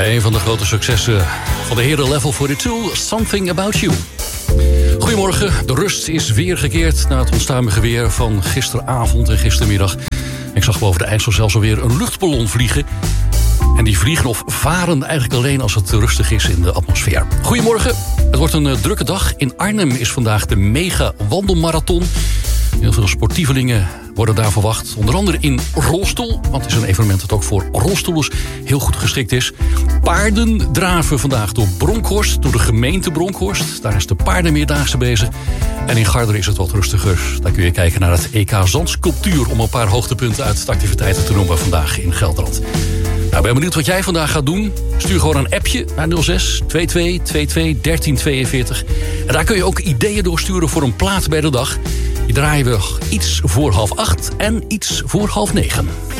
Een van de grote successen van de heren Level 42, Something About You. Goedemorgen, de rust is weer gekeerd na het onstuimige weer van gisteravond en gistermiddag. Ik zag boven de IJssel zelfs alweer een luchtballon vliegen. En die vliegen of varen eigenlijk alleen als het rustig is in de atmosfeer. Goedemorgen, het wordt een drukke dag. In Arnhem is vandaag de mega wandelmarathon. Heel veel sportievelingen worden daar verwacht. Onder andere in rolstoel, want het is een evenement dat ook voor rolstoelers heel goed geschikt is. Paarden draven vandaag door Bronkhorst, door de gemeente Bronkhorst. Daar is de paardenmeerdaagse bezig. En in Garderen is het wat rustiger. Daar kun je kijken naar het EK Zandsculptuur om een paar hoogtepunten uit de activiteiten te noemen vandaag in Gelderland. Nou, ben benieuwd wat jij vandaag gaat doen. Stuur gewoon een appje naar 06 22 22 1342. En daar kun je ook ideeën doorsturen voor een plaat bij de dag. Die draaien we iets voor 7:30 en iets voor 8:30.